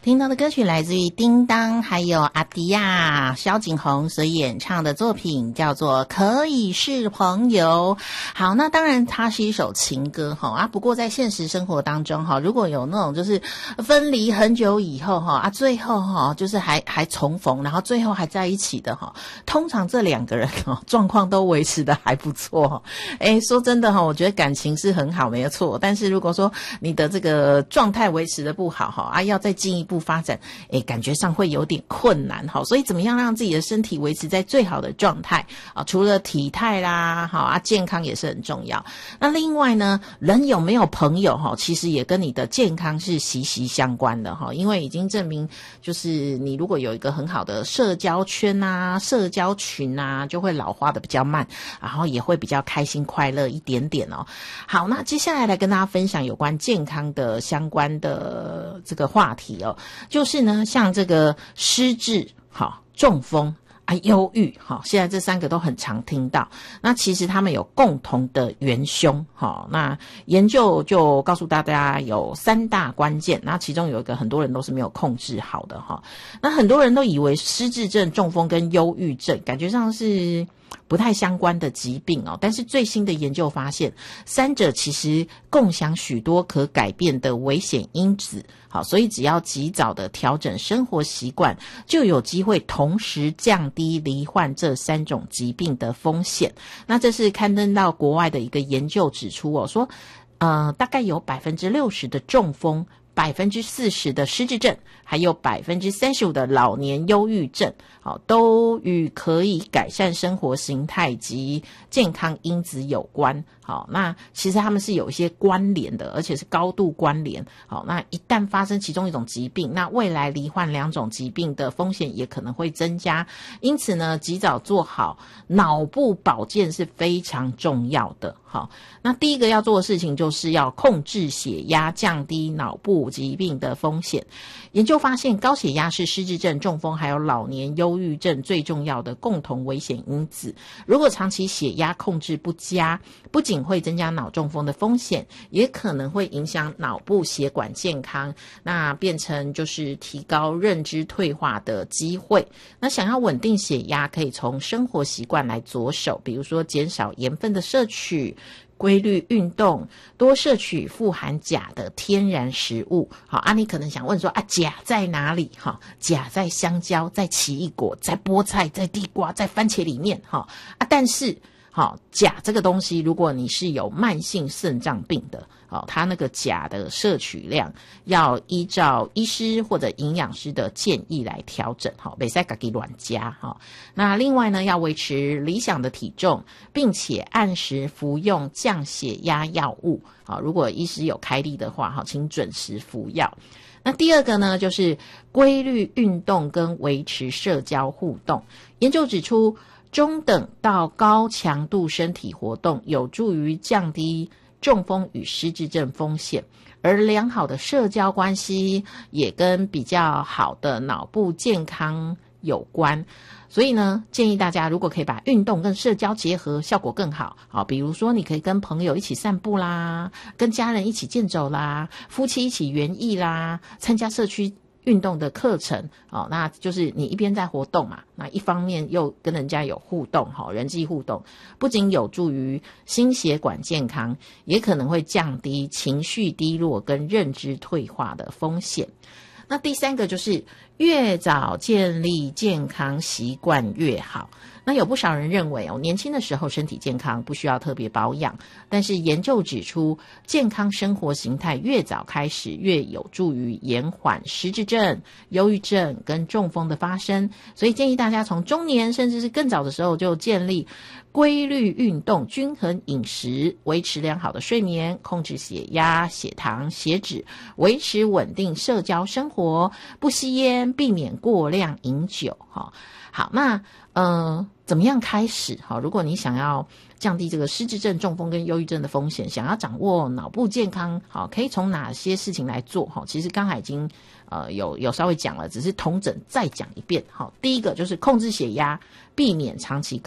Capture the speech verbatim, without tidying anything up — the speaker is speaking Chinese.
听到的歌曲来自于叮当还有阿迪亚、萧景宏所演唱的作品，叫做《可以是朋友》。好，那当然它是一首情歌哈啊，不过在现实生活当中哈，如果有那种就是分离很久以后哈啊，最后哈就是还还重逢，然后最后还在一起的哈，通常这两个人哈状况都维持的还不错哈。哎，说真的哈，我觉得感情是很好没有错，但是如果说你的这个状态维持的不好哈啊，要再进一步发展，诶，感觉上会有点困难哈，所以怎么样让自己的身体维持在最好的状态啊？除了体态啦，好啊，健康也是很重要。那另外呢，人有没有朋友哈，其实也跟你的健康是息息相关的哈，因为已经证明，就是你如果有一个很好的社交圈啊、社交群啊，就会老化的比较慢，然后也会比较开心快乐一点点哦。好，那接下来来跟大家分享有关健康的相关的这个话题哦。就是呢，像这个失智、好中风啊、忧郁，好，现在这三个都很常听到。那其实他们有共同的元凶，好，那研究就告诉大家有三大关键，那其中有一个很多人都是没有控制好的哈。那很多人都以为失智症、中风跟忧郁症感觉上是不太相关的疾病哦，但是最新的研究发现，三者其实共享许多可改变的危险因子。好，所以只要及早的调整生活习惯，就有机会同时降低罹患这三种疾病的风险。那这是刊登到国外的一个研究指出哦，说呃，大概有 百分之六十 的中风，百分之四十 的失智症，还有 百分之三十五 的老年忧郁症，好，都与可以改善生活形态及健康因子有关。好，那其实他们是有一些关联的，而且是高度关联。好，那一旦发生其中一种疾病，那未来罹患两种疾病的风险也可能会增加。因此呢，及早做好脑部保健是非常重要的。好，那第一个要做的事情就是要控制血压，降低脑部疾病的风险。研究发现，高血压是失智症、中风还有老年忧郁症最重要的共同危险因子。如果长期血压控制不佳，不仅会增加脑中风的风险，也可能会影响脑部血管健康，那变成就是提高认知退化的机会。那想要稳定血压，可以从生活习惯来着手，比如说减少盐分的摄取，规律运动，多摄取富含钾的天然食物。好啊，你可能想问说啊，钾在哪里？哈，钾在香蕉，在奇异果，在菠菜，在地瓜，在番茄里面。哈啊，但是好，钾这个东西，如果你是有慢性肾脏病的，好，它那个钾的摄取量要依照医师或者营养师的建议来调整，好，不可以自己乱加哈。那另外呢，要维持理想的体重，并且按时服用降血压药物，好，如果医师有开立的话，好，请准时服药。那第二个呢，就是规律运动跟维持社交互动。研究指出，中等到高强度身体活动有助于降低中风与失智症风险，而良好的社交关系也跟比较好的脑部健康有关。所以呢，建议大家如果可以把运动跟社交结合，效果更好。好，比如说你可以跟朋友一起散步啦，跟家人一起健走啦，夫妻一起园艺啦，参加社区运动的课程，哦，那就是你一边在活动嘛，那一方面又跟人家有互动，好，人际互动，不仅有助于心血管健康，也可能会降低情绪低落跟认知退化的风险。那第三个就是越早建立健康习惯越好。那有不少人认为哦，年轻的时候身体健康不需要特别保养，但是研究指出，健康生活形态越早开始，越有助于延缓失智症、忧郁症跟中风的发生。所以建议大家从中年甚至是更早的时候就建立规律运动、均衡饮食，维持良好的睡眠，控制血压、血糖、血脂，维持稳定社交生活，不吸烟，避免过量饮酒。好，好，那呃，怎么样开始？好，如果你想要降低这个失智症、中风跟忧郁症的风险，想要掌握脑部健康，好，可以从哪些事情来做？好，其实刚才已经呃有有稍微讲了，只是统整再讲一遍。好，第一个就是控制血压，避免长期